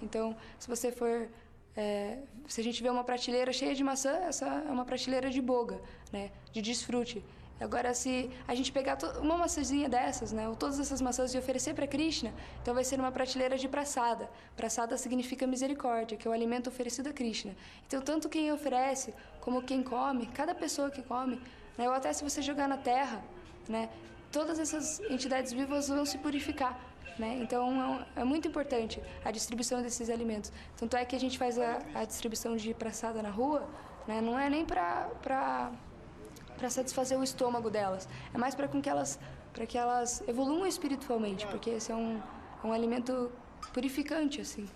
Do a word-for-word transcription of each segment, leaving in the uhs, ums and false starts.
Então, se você for... É, se a gente vê uma prateleira cheia de maçã, essa é uma prateleira de boga, né, de desfrute. Agora, se a gente pegar uma maçãzinha dessas, né, ou todas essas maçãs e oferecer para Krishna, então vai ser uma prateleira de prasada. Prasada significa misericórdia, que é o alimento oferecido a Krishna. Então, tanto quem oferece como quem come, cada pessoa que come, né, ou até se você jogar na terra, né, todas essas entidades vivas vão se purificar. Né? Então, é muito importante a distribuição desses alimentos. Tanto é que a gente faz a, a distribuição de prasada na rua, né? Não é nem para para satisfazer o estômago delas, é mais para que elas, para que elas evoluam espiritualmente, porque esse é um, é um alimento purificante, assim.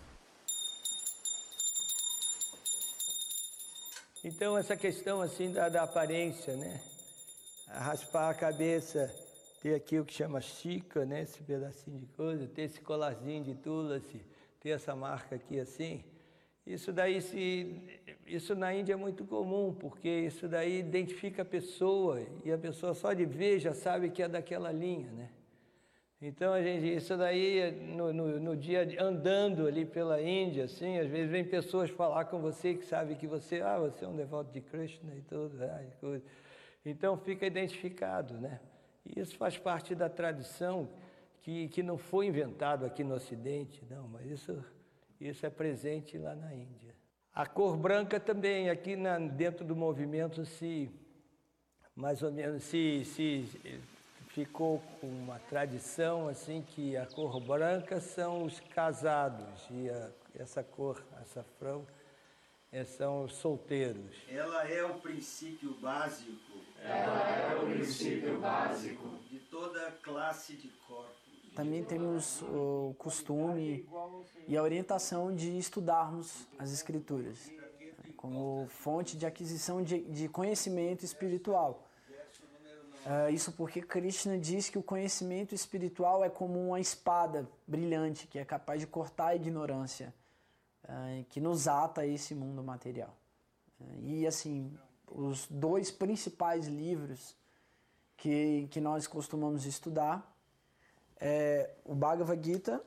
Então, essa questão assim da, da aparência, né? Raspar a cabeça, ter aqui o que chama chica, né? Esse pedacinho de coisa, ter esse colarzinho de tulasi, ter essa marca aqui assim. Isso daí, se, isso na Índia é muito comum, porque isso daí identifica a pessoa, e a pessoa só de ver já sabe que é daquela linha, né? Então, a gente, isso daí, no, no, no dia andando ali pela Índia, assim, às vezes vem pessoas falar com você que sabem que você, ah, você é um devoto de Krishna e tudo, ah, e coisa. Então fica identificado, né? E isso faz parte da tradição que, que não foi inventado aqui no Ocidente, não, mas isso, isso é presente lá na Índia. A cor branca também, aqui na, dentro do movimento, se mais ou menos se, se ficou com uma tradição assim que a cor branca são os casados e a, essa cor, essa frão, são os solteiros. Ela é o princípio básico. Ela é o princípio básico de toda classe de corpos. Também temos o costume e a orientação de estudarmos as Escrituras como fonte de aquisição de, de conhecimento espiritual. Uh, isso porque Krishna diz que o conhecimento espiritual é como uma espada brilhante que é capaz de cortar a ignorância, uh, que nos ata a esse mundo material. Uh, e assim, os dois principais livros que, que nós costumamos estudar é o Bhagavad Gita,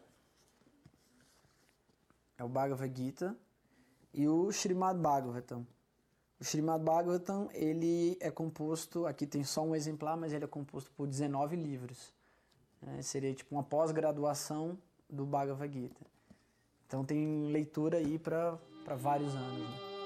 é o Bhagavad Gita e o Srimad Bhagavatam. O Srimad Bhagavatam, ele é composto, aqui tem só um exemplar, mas ele é composto por dezenove livros. É, seria tipo uma pós-graduação do Bhagavad Gita. Então tem leitura aí para vários anos, né?